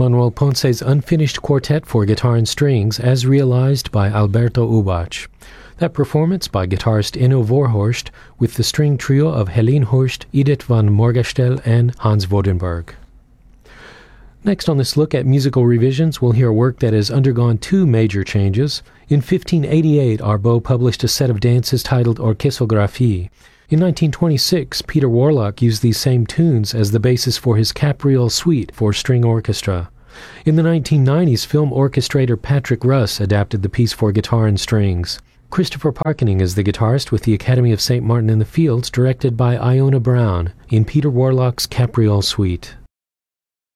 Manuel Ponce's unfinished quartet for guitar and strings as realized by Alberto Ubach. That performance by guitarist Enno Vorhorst with the string trio of Helene Hurst, Edith van Morgastel, and Hans Wodenberg. Next on this look at musical revisions, we'll hear a work that has undergone two major changes. In 1588, Arbaud published a set of dances titled Orchesographie. In 1926, Peter Warlock used these same tunes as the basis for his Capriole Suite for string orchestra. In the 1990s, film orchestrator Patrick Russ adapted the piece for guitar and strings. Christopher Parkening is the guitarist with the Academy of St. Martin in the Fields, directed by Iona Brown, in Peter Warlock's Capriole Suite.